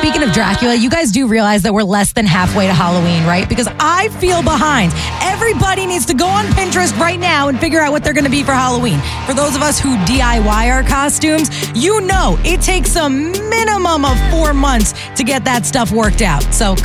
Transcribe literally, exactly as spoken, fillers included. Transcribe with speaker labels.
Speaker 1: speaking of Dracula, you guys do realize that we're less than halfway to Halloween, right? Because I feel behind. Everybody needs to go on Pinterest right now and figure out what they're going to be for Halloween. For those of us who D I Y our costumes, you know it takes a minimum of four months to get that stuff worked out. So